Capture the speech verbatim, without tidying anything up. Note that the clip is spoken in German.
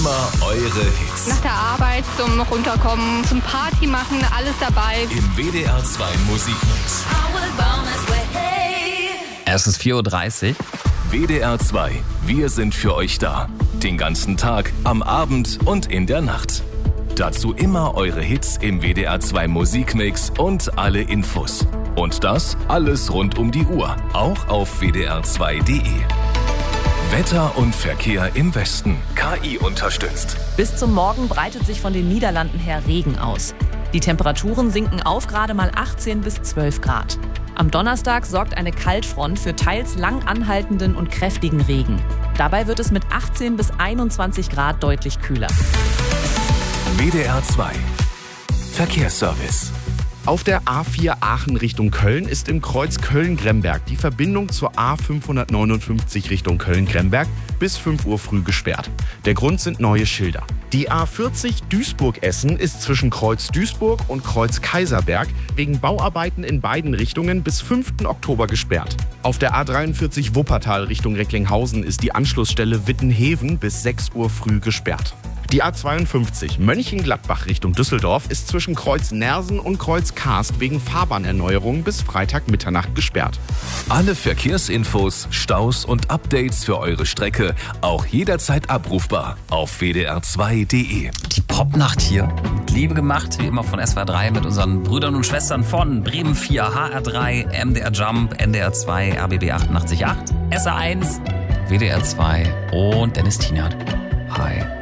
immer eure Hits. Nach der Arbeit zum Runterkommen, zum Party machen, alles dabei. Im W D R zwei Musikmix. Es ist vier Uhr dreißig. W D R zwei, wir sind für euch da. Den ganzen Tag, am Abend und in der Nacht. Dazu immer eure Hits im W D R zwei Musikmix und alle Infos. Und das alles rund um die Uhr, auch auf w d r zwei punkt d e. Wetter und Verkehr im Westen. K I unterstützt. Bis zum Morgen breitet sich von den Niederlanden her Regen aus. Die Temperaturen sinken auf gerade mal achtzehn bis zwölf Grad. Am Donnerstag sorgt eine Kaltfront für teils lang anhaltenden und kräftigen Regen. Dabei wird es mit achtzehn bis einundzwanzig Grad deutlich kühler. W D R zwei Verkehrsservice. Auf der A vier Aachen Richtung Köln ist im Kreuz Köln-Gremberg die Verbindung zur A fünfhundertneunundfünfzig Richtung Köln-Gremberg bis fünf Uhr früh gesperrt. Der Grund sind neue Schilder. Die A vierzig Duisburg-Essen ist zwischen Kreuz Duisburg und Kreuz Kaiserberg wegen Bauarbeiten in beiden Richtungen bis fünften Oktober gesperrt. Auf der A dreiundvierzig Wuppertal Richtung Recklinghausen ist die Anschlussstelle Wittenheven bis sechs Uhr früh gesperrt. Die A zweiundfünfzig Mönchengladbach Richtung Düsseldorf ist zwischen Kreuz Nersen und Kreuz Karst wegen Fahrbahnerneuerung bis Freitag Mitternacht gesperrt. Alle Verkehrsinfos, Staus und Updates für eure Strecke auch jederzeit abrufbar auf w d r zwei punkt d e. Die Popnacht hier. Liebe gemacht, wie immer von S W R drei mit unseren Brüdern und Schwestern von Bremen vier, H R drei, M D R Jump, N D R zwei, R B B achtundachtzig Komma acht, S R eins, W D R zwei und Dennis Tienert. Hi.